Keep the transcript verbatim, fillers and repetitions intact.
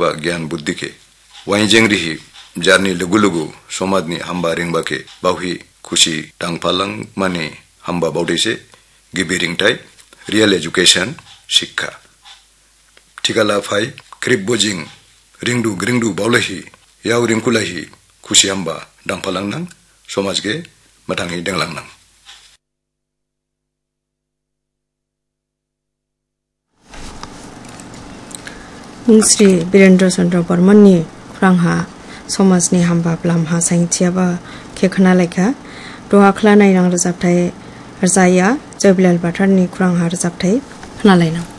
ज्ञान बुद्धि के वाइजेंग रिही जारनी लुगु लुगु समाजनी हम्बा रिंगबा के बावही खुशी टांगफालंग माने हम्बा बावदैसे गिबि रिंगथाय रियल एजुकेशन शिक्षा ठिकाला फाय क्रिप बोजिंग रिंगदु ग्रिंगदु बावलाही याव रिंकुलाही खुशी हम्बा डांगफालंग नंग समाज के मथांगी देंगलांग नंग श्री वीरेंद्र चंद्र बर्मननि खुरांहा समाजनि हामबा ब्लामहा साइंथियाबा खेखना लेखा दहाख्ला नायनां रोजाबथाय जाया जयबिलाल बाथारनि खुरांहा रोजाबथाय खोनालायनां